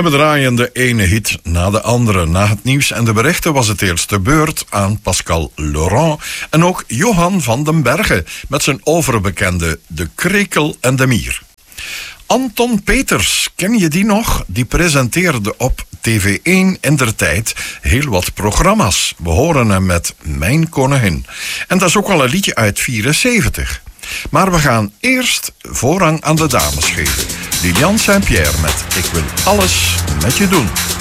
En we draaien de ene hit na de andere. Na het nieuws en de berichten was het eerst de beurt aan Pascal Laurent en ook Johan van den Bergen met zijn overbekende De Krekel en de Mier. Anton Peters, ken je die nog? Die presenteerde op TV1 indertijd heel wat programma's. We horen hem met Mijn Koningin. En dat is ook al een liedje uit 74. Maar we gaan eerst voorrang aan de dames geven. Lilian Saint-Pierre met Ik wil alles met je doen.